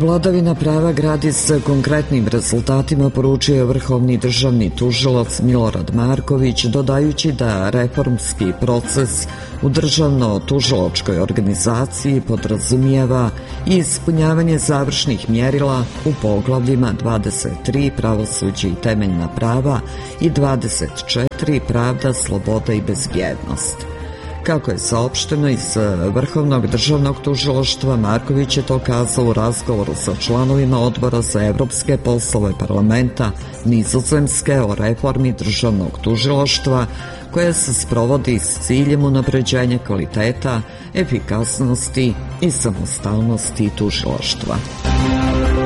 Vladavina prava gradi se konkretnim rezultatima, poručio je vrhovni državni tužilac Milorad Marković, dodajući da reformski proces u državno-tužilačkoj organizaciji podrazumijeva i ispunjavanje završnih mjerila u poglavljima 23 pravosuđe i temeljna prava i 24 pravda, sloboda i bezbjednost. Kako je saopšteno iz Vrhovnog državnog tužilaštva, Marković je to kazao u razgovoru sa članovima Odbora za evropske poslove parlamenta Nizozemske o reformi državnog tužilaštva koja se sprovodi s ciljem unapređenja kvaliteta, efikasnosti i samostalnosti tužilaštva.